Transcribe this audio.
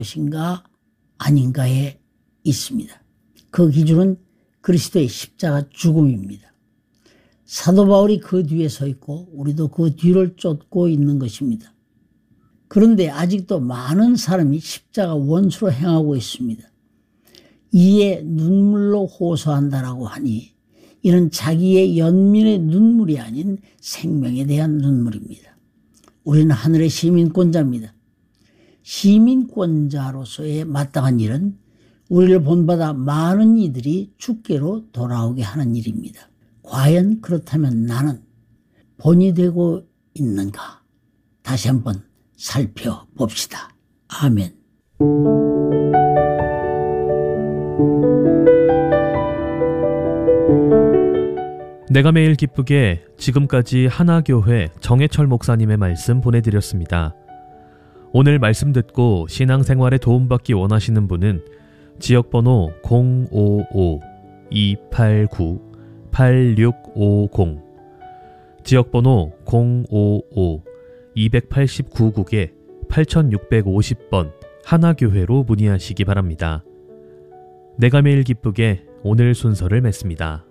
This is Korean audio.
것인가 아닌가에 있습니다. 그 기준은 그리스도의 십자가 죽음입니다. 사도 바울이 그 뒤에 서 있고 우리도 그 뒤를 쫓고 있는 것입니다. 그런데 아직도 많은 사람이 십자가 원수로 행하고 있습니다. 이에 눈물로 호소한다라고 하니 이는 자기의 연민의 눈물이 아닌 생명에 대한 눈물입니다. 우리는 하늘의 시민권자입니다. 시민권자로서의 마땅한 일은 우리를 본받아 많은 이들이 주께로 돌아오게 하는 일입니다. 과연 그렇다면 나는 본이 되고 있는가? 다시 한번 살펴봅시다. 아멘. 내가 매일 기쁘게 지금까지 하나교회 정해철 목사님의 말씀 보내드렸습니다. 오늘 말씀 듣고 신앙생활에 도움받기 원하시는 분은 지역번호 055-289-8650 지역번호 055-289국에 8650번 하나교회로 문의하시기 바랍니다. 내가 매일 기쁘게 오늘 순서를 맺습니다.